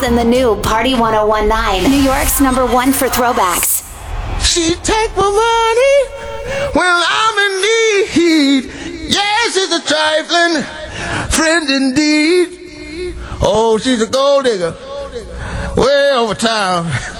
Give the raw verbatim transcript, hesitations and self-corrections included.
in the new Party ten nineteen, New York's number one for throwbacks. She take my money when I'm in need. Yes, she's a trifling friend indeed. Oh, she's a gold digger way over town.